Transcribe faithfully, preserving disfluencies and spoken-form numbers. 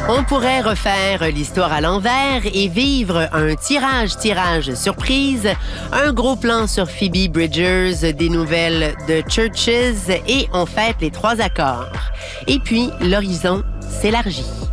On pourrait refaire l'histoire à l'envers et vivre un tirage-tirage surprise, un gros plan sur Phoebe Bridgers, des nouvelles de Churches et on fête les trois accords. Et puis, l'horizon s'élargit.